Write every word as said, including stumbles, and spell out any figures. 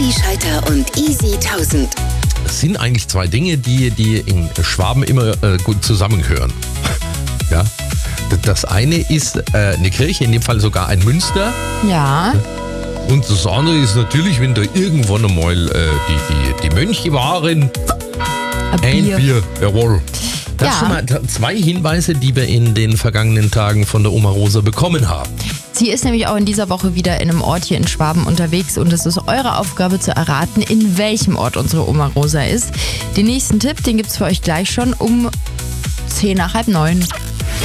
Rudi Scheiter und Easy tausend. Es sind eigentlich zwei Dinge, die, die in Schwaben immer äh, gut zusammengehören. Ja. Das eine ist äh, eine Kirche, in dem Fall sogar ein Münster. Ja. Und das andere ist natürlich, wenn da irgendwann einmal äh, die, die, die Mönche waren. Ein Ein Bier. Bier, jawohl. Das Ja. sind schon mal zwei Hinweise, die wir in den vergangenen Tagen von der Oma Rosa bekommen haben. Sie ist nämlich auch in dieser Woche wieder in einem Ort hier in Schwaben unterwegs und es ist eure Aufgabe zu erraten, in welchem Ort unsere Oma Rosa ist. Den nächsten Tipp, den gibt's für euch gleich schon um zehn nach halb neun.